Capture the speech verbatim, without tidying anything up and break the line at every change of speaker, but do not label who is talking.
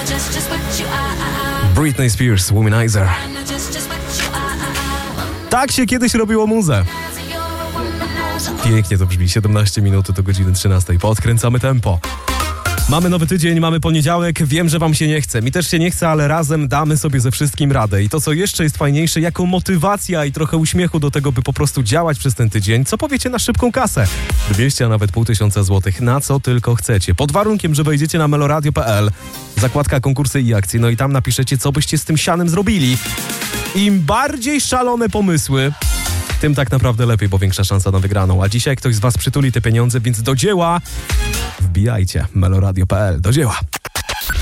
Britney Spears, Womanizer. Tak się kiedyś robiło muzę. Pięknie to brzmi. siedemnaście minut do godziny trzynastej. Podkręcamy tempo. Mamy nowy tydzień, mamy poniedziałek. Wiem, że wam się nie chce. Mi też się nie chce, ale razem damy sobie ze wszystkim radę. I to, co jeszcze jest fajniejsze, jako motywacja i trochę uśmiechu do tego, by po prostu działać przez ten tydzień, co powiecie na szybką kasę? dwieście, a nawet pół tysiąca złotych, na co tylko chcecie. Pod warunkiem, że wejdziecie na meloradio kropka p l, zakładka konkursy i akcje, no i tam napiszecie, co byście z tym sianem zrobili. Im bardziej szalone pomysły, tym tak naprawdę lepiej, bo większa szansa na wygraną. A dzisiaj ktoś z was przytuli te pieniądze, więc do dzieła wbijajcie. meloradio kropka p l. Do dzieła.